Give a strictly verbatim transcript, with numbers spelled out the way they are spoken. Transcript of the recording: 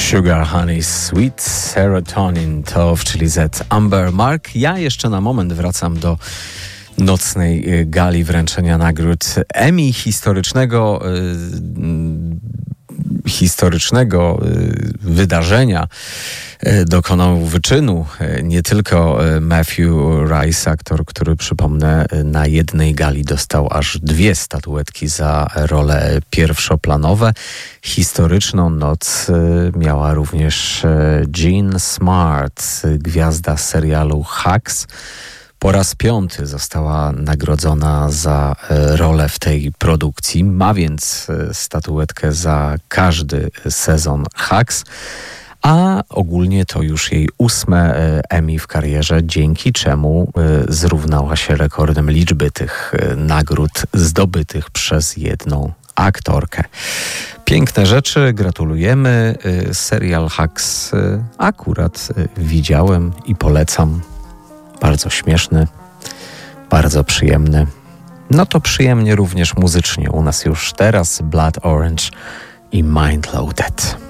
Sugar Honey Sweet Serotonin to w Chili Z Amber Mark. Ja jeszcze na moment wracam do nocnej gali wręczenia nagród Emmy historycznego yy, historycznego yy, wydarzenia. Dokonał wyczynu nie tylko Matthew Rice, aktor, który, przypomnę, na jednej gali dostał aż dwie statuetki za role pierwszoplanowe. Historyczną noc miała również Jean Smart, gwiazda serialu Hacks. Po raz piąty została nagrodzona za rolę w tej produkcji. Ma więc statuetkę za każdy sezon Hacks. A ogólnie to już jej ósme Emmy w karierze, dzięki czemu zrównała się rekordem liczby tych nagród zdobytych przez jedną aktorkę. Piękne rzeczy, gratulujemy. Serial Hacks akurat widziałem i polecam. Bardzo śmieszny, bardzo przyjemny. No to przyjemnie również muzycznie. U nas już teraz Blood Orange i Mind Loaded.